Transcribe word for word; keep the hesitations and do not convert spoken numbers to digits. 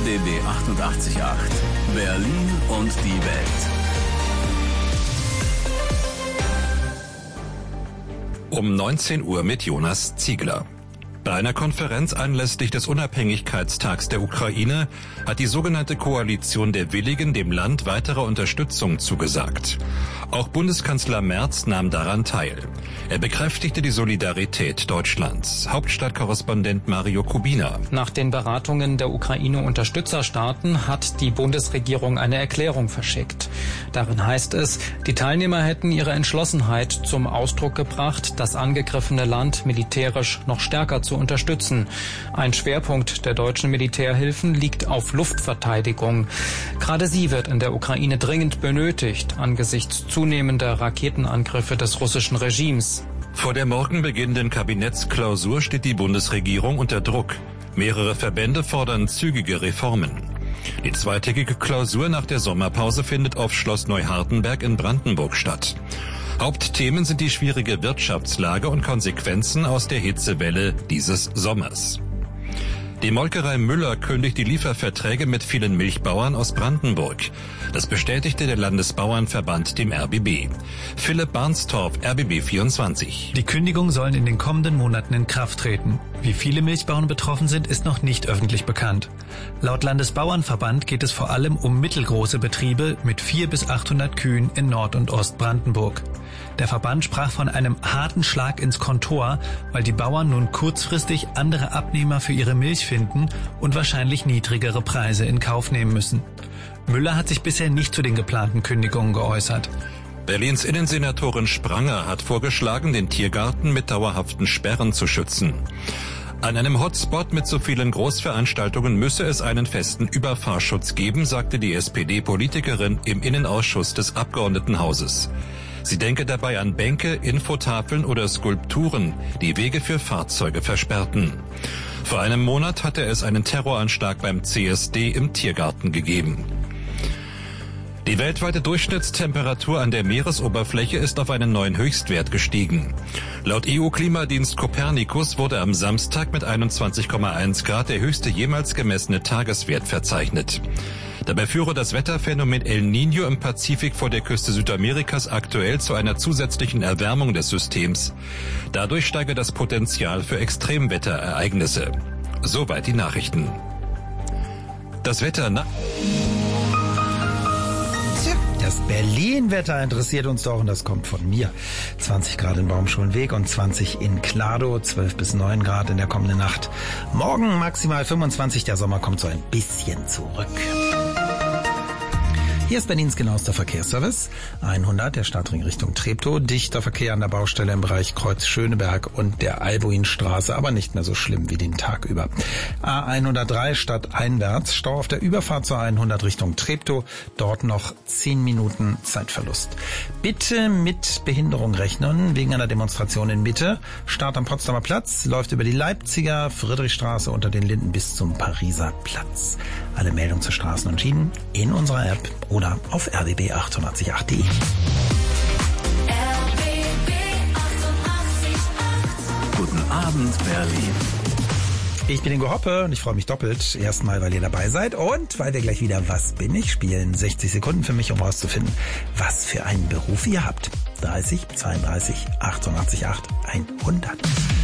B B achtundachtzig Komma acht. Berlin und die Welt. Um neunzehn Uhr mit Jonas Ziegler. Bei einer Konferenz anlässlich des Unabhängigkeitstags der Ukraine hat die sogenannte Koalition der Willigen dem Land weitere Unterstützung zugesagt. Auch Bundeskanzler Merz nahm daran teil. Er bekräftigte die Solidarität Deutschlands. Hauptstadtkorrespondent Mario Kubina. Nach den Beratungen der Ukraine-Unterstützerstaaten hat die Bundesregierung eine Erklärung verschickt. Darin heißt es, die Teilnehmer hätten ihre Entschlossenheit zum Ausdruck gebracht, das angegriffene Land militärisch noch stärker zu unterstützen. Ein Schwerpunkt der deutschen Militärhilfen liegt auf Luftverteidigung. Gerade sie wird in der Ukraine dringend benötigt, angesichts zunehmender Raketenangriffe des russischen Regimes. Vor der morgen beginnenden Kabinettsklausur steht die Bundesregierung unter Druck. Mehrere Verbände fordern zügige Reformen. Die zweitägige Klausur nach der Sommerpause findet auf Schloss Neuhardenberg in Brandenburg statt. Hauptthemen sind die schwierige Wirtschaftslage und Konsequenzen aus der Hitzewelle dieses Sommers. Die Molkerei Müller kündigt die Lieferverträge mit vielen Milchbauern aus Brandenburg. Das bestätigte der Landesbauernverband dem R B B. Philipp Barnstorff, R B B vierundzwanzig. Die Kündigungen sollen in den kommenden Monaten in Kraft treten. Wie viele Milchbauern betroffen sind, ist noch nicht öffentlich bekannt. Laut Landesbauernverband geht es vor allem um mittelgroße Betriebe mit vierhundert bis achthundert Kühen in Nord- und Ostbrandenburg. Der Verband sprach von einem harten Schlag ins Kontor, weil die Bauern nun kurzfristig andere Abnehmer für ihre Milch finden und wahrscheinlich niedrigere Preise in Kauf nehmen müssen. Müller hat sich bisher nicht zu den geplanten Kündigungen geäußert. Berlins Innensenatorin Spranger hat vorgeschlagen, den Tiergarten mit dauerhaften Sperren zu schützen. An einem Hotspot mit so vielen Großveranstaltungen müsse es einen festen Überfahrschutz geben, sagte die S P D-Politikerin im Innenausschuss des Abgeordnetenhauses. Sie denke dabei an Bänke, Infotafeln oder Skulpturen, die Wege für Fahrzeuge versperrten. Vor einem Monat hatte es einen Terroranschlag beim C S D im Tiergarten gegeben. Die weltweite Durchschnittstemperatur an der Meeresoberfläche ist auf einen neuen Höchstwert gestiegen. Laut E U-Klimadienst Copernicus wurde am Samstag mit einundzwanzig Komma eins Grad der höchste jemals gemessene Tageswert verzeichnet. Dabei führe das Wetterphänomen El Niño im Pazifik vor der Küste Südamerikas aktuell zu einer zusätzlichen Erwärmung des Systems. Dadurch steige das Potenzial für Extremwetterereignisse. Soweit die Nachrichten. Das Wetter na Das Berlin-Wetter interessiert uns doch und das kommt von mir. zwanzig Grad in Baumschulenweg und zwanzig in Klado, zwölf bis neun Grad in der kommenden Nacht. Morgen maximal fünfundzwanzig, der Sommer kommt so ein bisschen zurück. Hier ist Berlins genauester Verkehrsservice. hundert, der Stadtring Richtung Treptow. Dichter Verkehr an der Baustelle im Bereich Kreuz Schöneberg und der Albuinstraße, aber nicht mehr so schlimm wie den Tag über. A hundertdrei stadteinwärts, Stau auf der Überfahrt zur hundert Richtung Treptow. Dort noch zehn Minuten Zeitverlust. Bitte mit Behinderung rechnen, wegen einer Demonstration in Mitte. Start am Potsdamer Platz, läuft über die Leipziger Friedrichstraße unter den Linden bis zum Pariser Platz. Alle Meldungen zu Straßen und Schienen in unserer App oder auf r b b achtundachtzig Komma acht punkt de. Guten Abend, Berlin. Ich bin Ingo Hoppe und ich freue mich doppelt. Erstmal, weil ihr dabei seid und weil wir gleich wieder Was bin ich spielen. sechzig Sekunden für mich, um herauszufinden, was für einen Beruf ihr habt. dreißig, zweiunddreißig, achtundachtzig Komma acht, hundert.